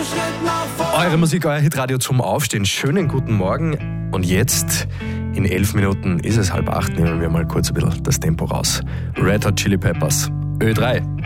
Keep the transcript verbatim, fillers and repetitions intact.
Eure Musik, euer Hitradio zum Aufstehen. Schönen guten Morgen. Und jetzt, in elf Minuten ist es halb acht, nehmen wir mal kurz ein bisschen das Tempo raus. Red Hot Chili Peppers, Ö drei.